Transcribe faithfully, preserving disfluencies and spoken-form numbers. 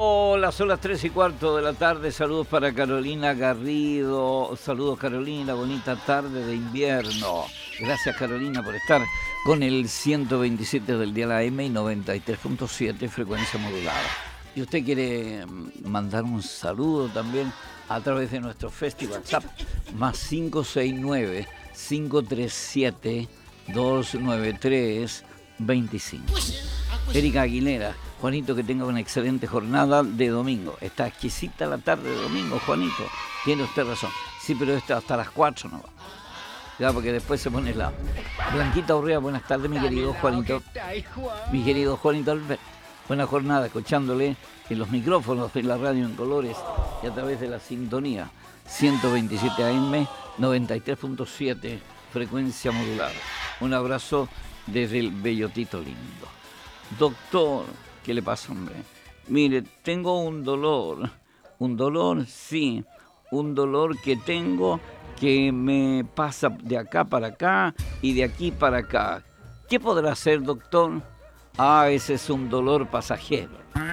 Hola, son las tres y cuarto de la tarde. Saludos para Carolina Garrido. Saludos, Carolina. Bonita tarde de invierno. Gracias, Carolina, por estar con el ciento veintisiete del dial A M y noventa y tres punto siete frecuencia modulada. Y usted quiere mandar un saludo también a través de nuestro Festival WhatsApp más cinco seis nueve, cinco tres siete, dos nueve tres, dos cinco. Erika Aguilera. Juanito, que tenga una excelente jornada de domingo. Está exquisita la tarde de domingo, Juanito. Tiene usted razón. Sí, pero esto hasta las cuatro no va. Ya, porque después se pone helado. Blanquita Urrea, buenas tardes, mi querido Juanito. Mi querido Juanito Albert. Buena jornada, escuchándole en los micrófonos, en la radio en colores y a través de la sintonía. ciento veintisiete A M, noventa y tres punto siete, frecuencia modulada. Un abrazo desde el Bellotito lindo. Doctor, ¿qué le pasa, hombre? Mire, tengo un dolor, un dolor, sí, un dolor que tengo que me pasa de acá para acá y de aquí para acá. ¿Qué podrá ser, doctor? Ah, ese es un dolor pasajero.